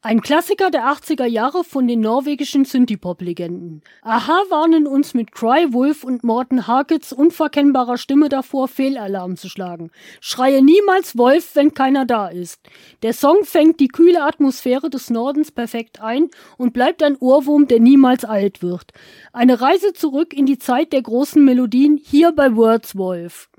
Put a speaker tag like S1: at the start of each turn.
S1: Ein Klassiker der 80er Jahre von den norwegischen Synthie-Pop-Legenden. Aha warnen uns mit Cry Wolf und Morten Harkets unverkennbarer Stimme davor, Fehlalarm zu schlagen. Schreie niemals Wolf, wenn keiner da ist. Der Song fängt die kühle Atmosphäre des Nordens perfekt ein und bleibt ein Ohrwurm, der niemals alt wird. Eine Reise zurück in die Zeit der großen Melodien hier bei Wordswolf.